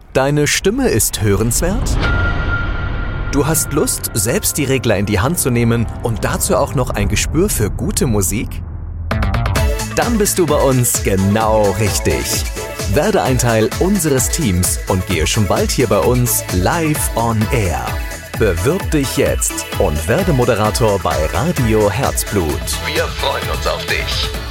Deine Stimme ist hörenswert? Du hast Lust, selbst die Regler in die Hand zu nehmen und dazu auch noch ein Gespür für gute Musik? Dann bist du bei uns genau richtig. Werde ein Teil unseres Teams und gehe schon bald hier bei uns live on air. Bewirb dich jetzt und werde Moderator bei Radio Herzblut. Wir freuen uns auf dich.